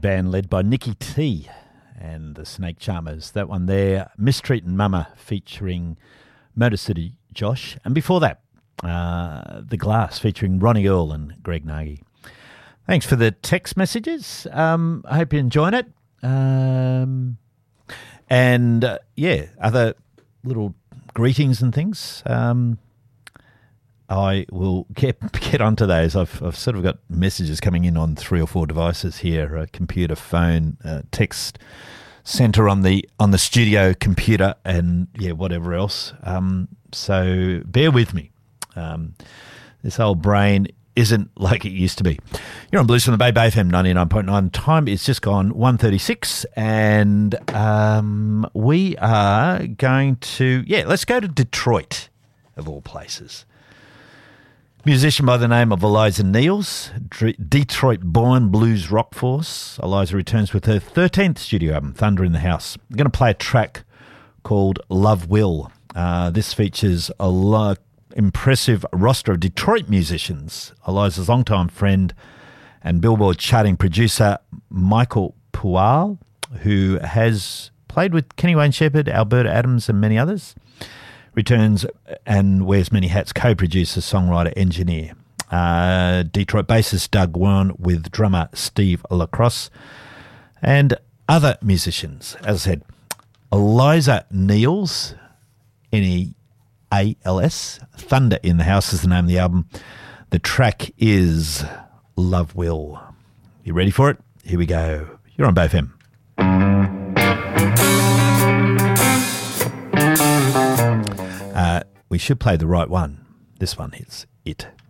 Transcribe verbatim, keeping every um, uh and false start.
band led by Nicky T and the Snake Charmers. That one there, Mistreating Mama, featuring Motor City Josh. And before that, uh, The Glass, featuring Ronnie Earl and Greg Nagy. Thanks for the text messages. Um, I hope you're enjoying it. Um, and, uh, yeah, other little greetings and things. Um, I will get get onto those. I've I've sort of got messages coming in on three or four devices here: a computer, phone, uh, text center on the on the studio computer, and yeah, whatever else. Um, so bear with me. Um, this old brain isn't like it used to be. You're on Blues from the Bay, Bay F M ninety-nine point nine. Time is just gone one thirty-six, and um, we are going to yeah, let's go to Detroit, of all places. Musician by the name of Eliza Neals, Detroit-born blues rock force. Eliza returns with her thirteenth studio album, Thunder in the House. I'm going to play a track called Love Will. Uh, this features a lo- impressive roster of Detroit musicians. Eliza's longtime friend and Billboard charting producer, Michael Pual, who has played with Kenny Wayne Shepherd, Alberta Adams, and many others. Returns and wears many hats, co-producer, songwriter, engineer. Uh, Detroit bassist Doug Warren with drummer Steve Lacrosse and other musicians. As I said, Eliza Neals, N E A L S, Thunder in the House is the name of the album. The track is Love Will. You ready for it? Here we go. You're on Bay F M. Uh, we should play the right one. This one hits it.